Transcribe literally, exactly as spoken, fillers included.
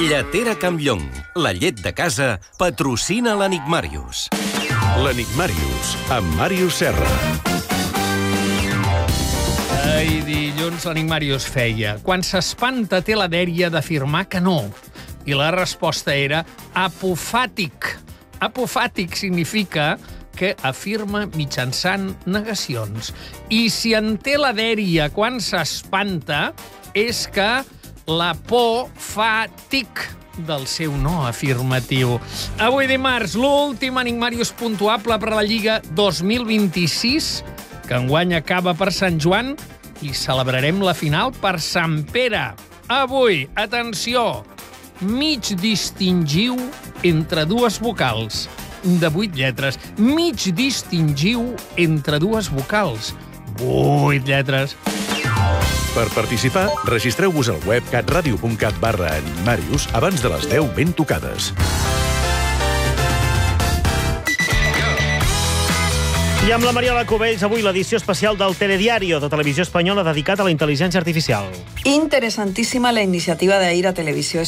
Lletera Campllong, la llet de casa, patrocina l'Enigmàrius. L'Enigmàrius, amb Màrius Serra. Ai, dilluns l'Enigmàrius feia: quan s'espanta té la dèria d'afirmar que no. I la resposta era apofàtic. Apofàtic significa que afirma mitjançant negacions. I si en té la dèria quan s'espanta, és que la por fa tic del seu no afirmatiu. Avui dimarts, l'últim Enigmàrius puntuable per a la Lliga dos mil vint-i-sis, que enguany acaba per Sant Joan, i celebrarem la final per Sant Pere. Avui, atenció, mig distingiu entre dues vocals de vuit lletres. Mig distingiu entre dues vocals. Vuit lletres. Per participar, registreu-vos al web catradio punt cat barra Enigmàrius abans de les deu ben tocades. I amb la Mariola Cubells, avui l'edició especial del Telediario de Televisió Espanyola dedicat a la intel·ligència artificial. Interesantísima la iniciativa de ir a Televisión